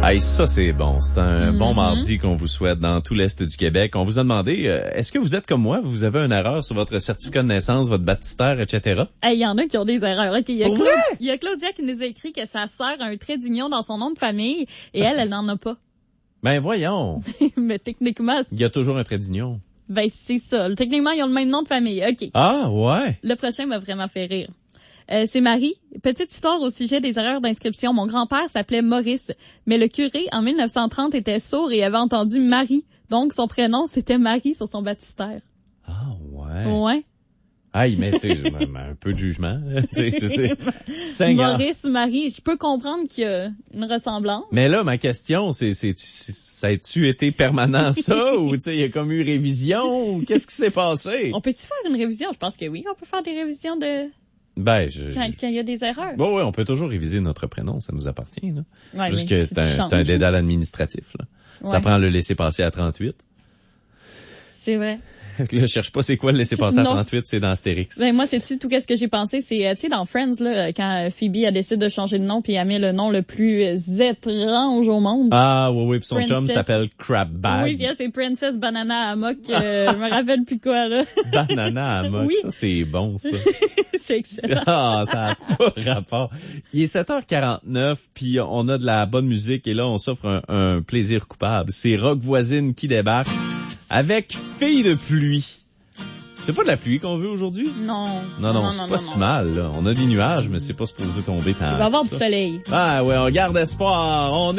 Hey, ça c'est bon. C'est un bon mardi qu'on vous souhaite dans tout l'Est du Québec. On vous a demandé, est-ce que vous êtes comme moi? Vous avez une erreur sur votre certificat de naissance, votre baptistère, etc.? Il y en a qui ont des erreurs. Okay, il y a Claudia qui nous a écrit que sa sœur a un trait d'union dans son nom de famille et elle n'en a pas. Ben voyons. Mais techniquement... Il y a toujours un trait d'union. Ben c'est ça. Techniquement, ils ont le même nom de famille. OK. Ah, ouais. Le prochain m'a vraiment fait rire. C'est Marie. Petite histoire au sujet des erreurs d'inscription. Mon grand-père s'appelait Maurice, mais le curé, en 1930, était sourd et avait entendu Marie. Donc, son prénom, c'était Marie sur son baptistère. Ah, ouais. Ouais. Aïe, mais tu sais, un peu de jugement. Maurice, Marie, je peux comprendre qu'il y a une ressemblance. Mais là, ma question, ça a-tu été permanent ça, ou tu sais, il y a comme eu révision, ou qu'est-ce qui s'est passé? On peut-tu faire une révision? Je pense que oui, on peut faire des révisions de... Ben, quand il y a des erreurs. Bon, oui, on peut toujours réviser notre prénom, ça nous appartient, là. Ouais, juste que c'est un dédale administratif, là. Ouais. Ça prend le laisser-passer à 38. C'est vrai. Là, je cherche pas c'est quoi le laisser-passer à 38, c'est dans Astérix. Ben, moi, c'est tout qu'est-ce que j'ai pensé, c'est, tu sais, dans Friends, là, quand Phoebe, elle décide de changer de nom puis elle met le nom le plus étrange au monde. Ah, oui, puis son chum s'appelle Crabbag. Oui, c'est Princess Banana Hammock, je me rappelle plus quoi, là. Banana Hammock, oui. Ça, c'est bon, ça. C'est excellent. Ah, ça n'a pas rapport. Il est 7h49, puis on a de la bonne musique, et là, on s'offre un plaisir coupable. C'est Rock Voisine qui débarque avec Fille de pluie. C'est pas de la pluie qu'on veut aujourd'hui? Non. Non, c'est pas si mal, là. On a des nuages, mais c'est pas supposé tomber tant. Il va y avoir du soleil. Ah ouais, on garde espoir.